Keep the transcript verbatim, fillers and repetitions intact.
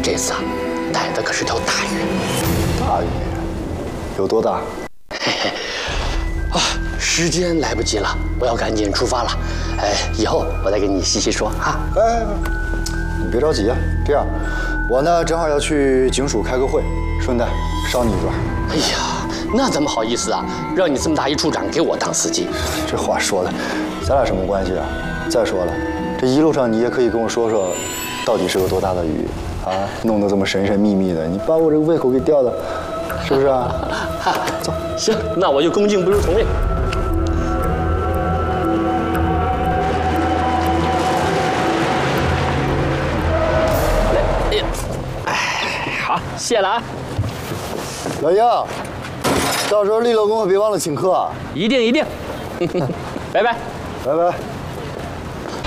这次啊，逮的可是条大鱼。 大鱼有多大？ 嘿嘿，啊，时间来不及了，我要赶紧出发了。哎，以后我再跟你细细说啊。 哎，你别着急啊，这样，我呢正好要去警署开个会，顺带捎你一段。 哎呀，那怎么好意思啊？让你这么大一处长给我当司机， 这话说的，咱俩什么关系啊？再说了，这一路上你也可以跟我说说，到底是个多大的鱼啊？弄得这么神神秘秘的，你把我这个胃口给吊的，是不是啊？走， 行，那我就恭敬不如从命。好嘞，哎呀，哎，好，谢了啊。 老鹰，到时候立了功可别忘了请客啊！ 一定一定，拜拜。 拜拜。